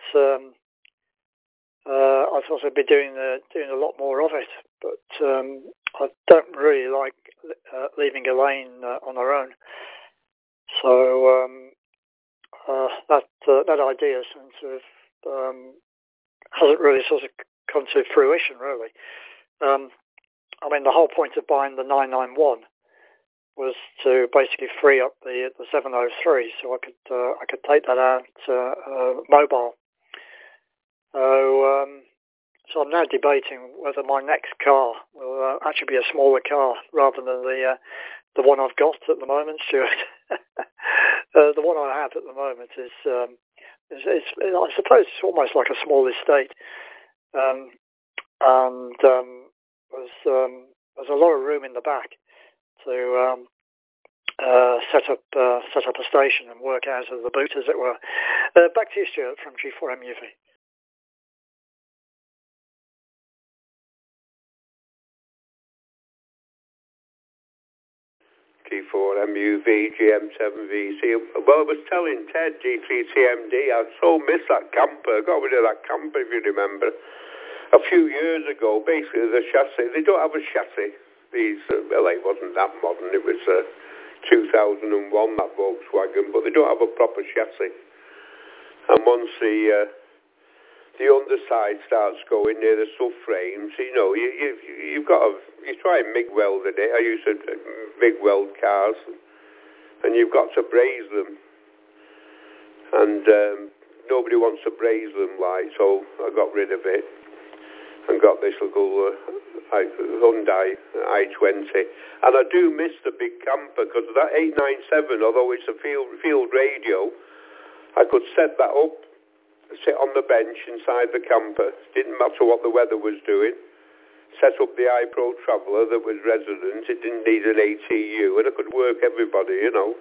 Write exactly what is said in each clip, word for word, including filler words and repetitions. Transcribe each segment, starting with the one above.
um, uh, I thought I'd be doing uh, doing a lot more of it, but um, I don't really like uh, leaving Elaine uh, on her own. So um, uh, that uh, that idea sort of um, hasn't really sort of come to fruition, really. Um, I mean, the whole point of buying the nine ninety-one was to basically free up the the seven oh three, so I could uh, I could take that out uh, uh, mobile. So um, so I'm now debating whether my next car will uh, actually be a smaller car rather than the uh, the one I've got at the moment, Stuart. uh, the one I have at the moment is, um, is, is I suppose it's almost like a small estate, um, and um, there's um, there's a lot of room in the back to um, uh, set up uh, set up a station and work out of the boot, as it were. Uh, back to you, Stuart, from G four M U V. G four M U V, G M seven V C. Well, I was telling Ted, G three C M D, I so miss that camper. I got rid of that camper, if you remember. A few years ago, basically, the chassis, they don't have a chassis. These, uh, well, it wasn't that modern. It was uh, two thousand one, that Volkswagen, but they don't have a proper chassis. And once the uh, the underside starts going near the subframes, you know, you, you, you've got to, you try and MIG weld in it. I used to MIG weld cars, and you've got to braze them. And um, nobody wants to braze them, like, so I got rid of it and got this little uh, Hyundai i twenty. And I do miss the big camper, because that eight ninety-seven, although it's a field, field radio, I could set that up, sit on the bench inside the camper, didn't matter what the weather was doing, set up the iPro Traveller that was resident, it didn't need an A T U, and I could work everybody, you know.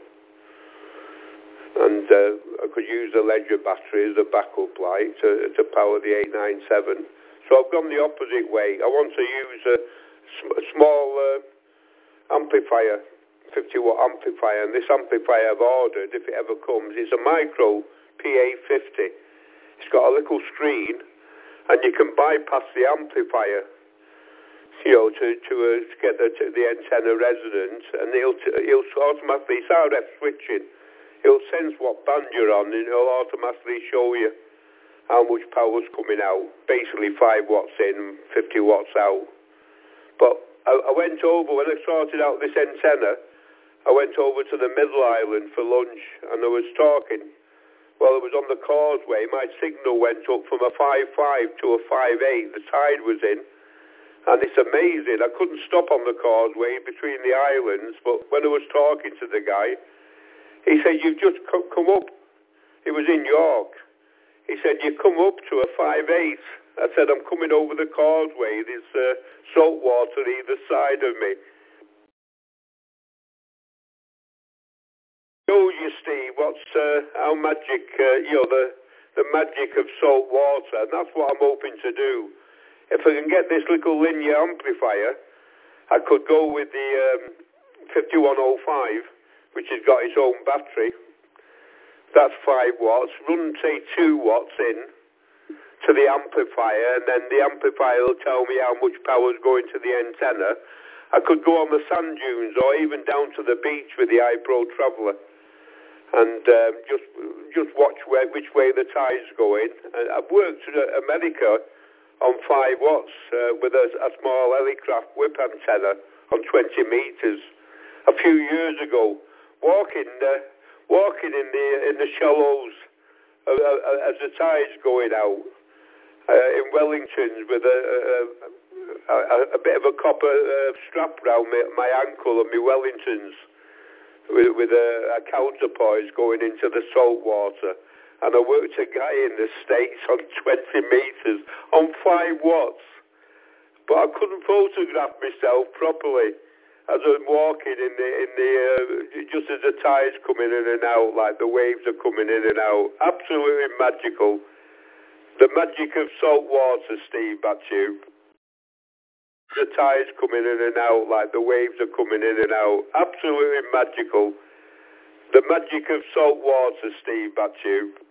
And uh, I could use the Ledger battery as a backup light to, to power the eight ninety-seven. So I've gone the opposite way. I want to use a, sm a small uh, amplifier, fifty watt amplifier, and this amplifier I've ordered, if it ever comes, is a micro P A fifty. It's got a little screen, and you can bypass the amplifier, you know, to to, uh, to get the, to the antenna resonant, and it'll it'll automatically, it's R F switching. It'll sense what band you're on, and it'll automatically show you how much power's coming out. Basically, five watts in, fifty watts out. But I, I went over when I sorted out this antenna. I went over to the Middle Island for lunch, and I was talking. Well, I was on the causeway. My signal went up from a five five to a five eight. The tide was in. And it's amazing. I couldn't stop on the causeway between the islands, but when I was talking to the guy, he said, you've just come, come up. It was in York. He said, you come up to a five eight. I said, I'm coming over the causeway. There's uh, salt water either side of me. Show you, Steve, what's uh, how magic, uh, you know, the, the magic of salt water. And that's what I'm hoping to do. If I can get this little linear amplifier, I could go with the um, fifty-one oh five, which has got its own battery. That's five watts. Run, say, two watts in to the amplifier, and then the amplifier will tell me how much power is going to the antenna. I could go on the sand dunes or even down to the beach with the iPro Traveller and um, just just watch where, which way the tide's going. And I've worked in America on five watts uh, with a, a small helicraft whip antenna on twenty meters a few years ago, walking uh, walking in the in the shallows uh, uh, as the tide's going out uh, in Wellington with a, a, a, a bit of a copper uh, strap round my, my ankle and my Wellingtons with, with a, a counterpoise going into the salt water. And I worked a guy in the States on twenty meters on five watts. But I couldn't photograph myself properly as I'm walking in the, in the uh, just as the tide's coming in and out, like the waves are coming in and out. Absolutely magical. The magic of salt water, Steve, back to you. The tide's coming in and out, like the waves are coming in and out. Absolutely magical. The magic of salt water, Steve, back to you.